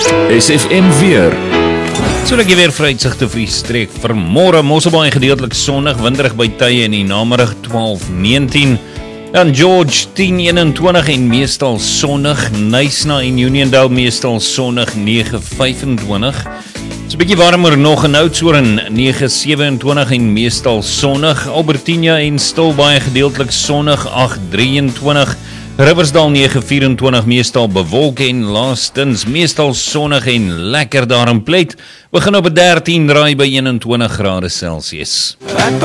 SFM weer. So dat jy weer vooruitsigte vir die streek vir môre, Mosselbaai gedeeltelik sonnig, winderig by tye in die namiddag 12:19. Dan George 10:21 en meestal sonnig, Knysna en Uniondale meestal sonnig 9:25. Dit's 'n bietjie warmer nog in Oudtshoorn 9:27 en meestal sonnig, Albertina en Stilbaai gedeeltelik sonnig 8:23. Riversdal 9:24 meestal bewolk en laastens meestal sonnig en lekker daar in Pleit. Begin op 13 draai by 21 grade Celsius.